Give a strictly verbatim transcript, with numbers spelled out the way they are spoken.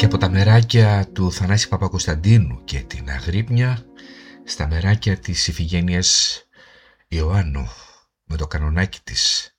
από τα μεράκια του Θανάση Παπακοσταντίνου και την Αγρύπνια στα μεράκια της Ιφηγένειας Ιωάννου με το κανονάκι της